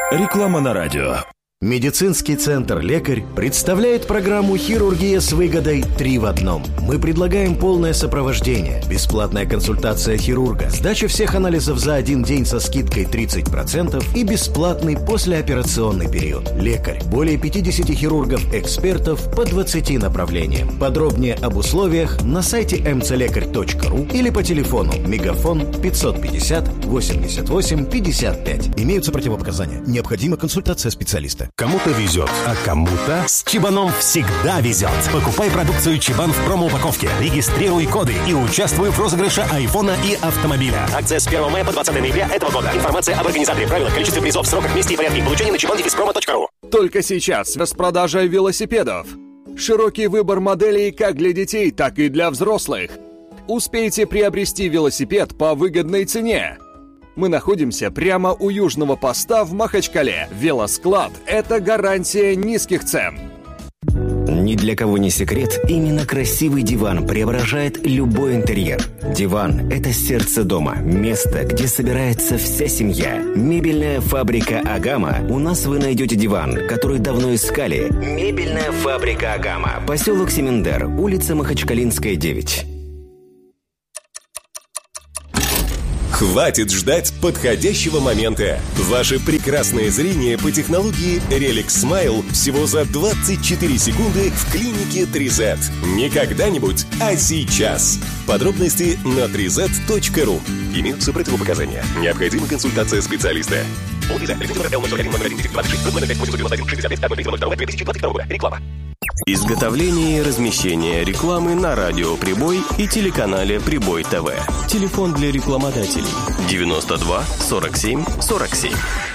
Реклама на радио. Медицинский центр «Лекарь» представляет программу «Хирургия с выгодой 3 в 1». Мы предлагаем полное сопровождение, бесплатная консультация хирурга, сдача всех анализов за один день со скидкой 30% и бесплатный послеоперационный период. «Лекарь» – более 50 хирургов-экспертов по 20 направлениям. Подробнее об условиях на сайте mcлекарь.ру или по телефону Мегафон 550 88 55. Имеются противопоказания. Необходима консультация специалиста. Кому-то везет, а кому-то с Чебаном всегда везет. Покупай продукцию Чебан в промо-упаковке, регистрируй коды и участвуй в розыгрыше айфона и автомобиля. Акция с 1 мая по 20 ноября этого года. Информация об организаторе, правилах, количестве призов, сроках, месте и порядке получения на cheban-promo.ru. Только сейчас распродажа велосипедов. Широкий выбор моделей как для детей, так и для взрослых. Успейте приобрести велосипед по выгодной цене. Мы находимся прямо у южного поста в Махачкале. Велосклад – это гарантия низких цен. Ни для кого не секрет, именно красивый диван преображает любой интерьер. Диван – это сердце дома, место, где собирается вся семья. Мебельная фабрика «Агама». У нас вы найдете диван, который давно искали. Мебельная фабрика «Агама». Поселок Семендер, улица Махачкалинская, 9. Хватит ждать подходящего момента. Ваше прекрасное зрение по технологии Relic Smile всего за 24 секунды в клинике 3Z. Не когда-нибудь, а сейчас. Подробности на 3z.ru. Имеются противопоказания. Необходима консультация специалиста. Реклама. Изготовление и размещение рекламы на радио «Прибой» и телеканале «Прибой ТВ». Телефон для рекламодателей 92 47 47.